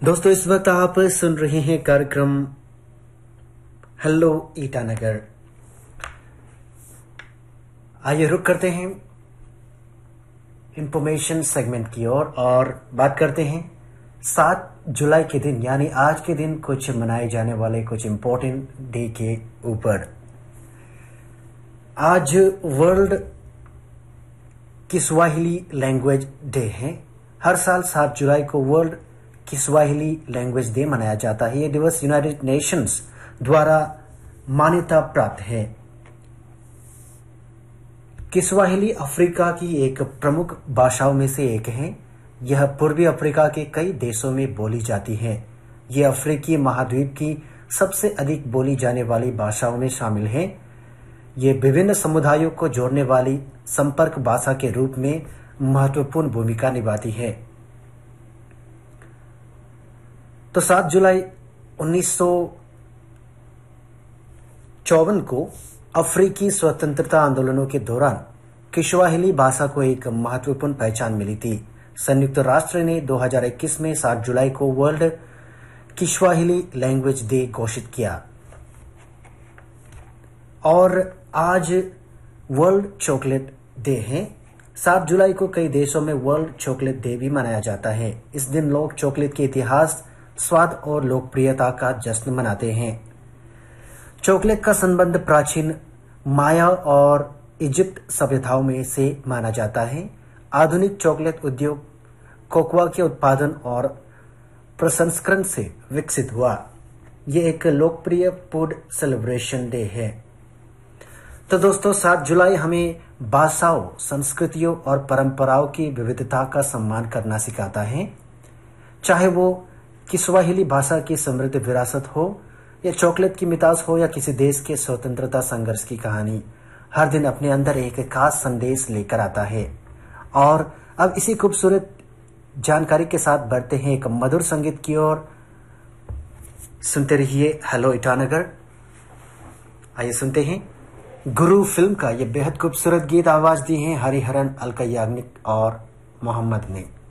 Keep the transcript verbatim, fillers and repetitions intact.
दोस्तों इस वक्त आप सुन रहे हैं कार्यक्रम हेलो ईटानगर। आइए रुक करते हैं इंफॉर्मेशन सेगमेंट की ओर और, और बात करते हैं सात जुलाई के दिन यानी आज के दिन कुछ मनाए जाने वाले कुछ इंपॉर्टेंट डे के ऊपर। आज वर्ल्ड किस्वाहिली लैंग्वेज डे है। हर साल सात जुलाई को वर्ल्ड किस्वाहिली लैंग्वेज डे मनाया जाता है। यह दिवस यूनाइटेड नेशंस द्वारा मान्यता प्राप्त है। किस्वाहिली अफ्रीका की एक प्रमुख भाषाओं में से एक है। यह पूर्वी अफ्रीका के कई देशों में बोली जाती है। यह अफ्रीकी महाद्वीप की सबसे अधिक बोली जाने वाली भाषाओं में शामिल है। यह विभिन्न समुदायों को जोड़ने वाली संपर्क भाषा के रूप में महत्वपूर्ण भूमिका निभाती है। तो सात जुलाई उन्नीस सौ चौवन को अफ्रीकी स्वतंत्रता आंदोलनों के दौरान किस्वाहिली भाषा को एक महत्वपूर्ण पहचान मिली थी। संयुक्त राष्ट्र ने दो हज़ार इक्कीस में सात जुलाई को वर्ल्ड किस्वाहिली लैंग्वेज डे घोषित किया। और आज वर्ल्ड चॉकलेट डे है। सात जुलाई को कई देशों में वर्ल्ड चॉकलेट डे भी मनाया जाता है। इस दिन लोग चॉकलेट के इतिहास, स्वाद और लोकप्रियता का जश्न मनाते हैं। चॉकलेट का संबंध प्राचीन माया और इजिप्ट सभ्यताओं में से माना जाता है। आधुनिक चॉकलेट उद्योग कोकोआ के उत्पादन और प्रसंस्करण से विकसित हुआ। यह एक लोकप्रिय फूड सेलिब्रेशन डे है। तो दोस्तों सात जुलाई हमें भाषाओं, संस्कृतियों और परंपराओं की विविधता का सम्मान करना सिखाता है। चाहे वो किस्वाहिली भाषा की समृद्ध विरासत हो या चॉकलेट की मिठास हो या किसी देश के स्वतंत्रता संघर्ष की कहानी, हर दिन अपने अंदर एक खास संदेश लेकर आता है। और अब इसी खूबसूरत जानकारी के साथ बढ़ते हैं एक मधुर संगीत की ओर। सुनते रहिए हेलो ईटानगर। आइए सुनते हैं गुरु फिल्म का यह बेहद खूबसूरत गीत। आवाज दी है हरिहरन, अलका याग्निक और मोहम्मद ने।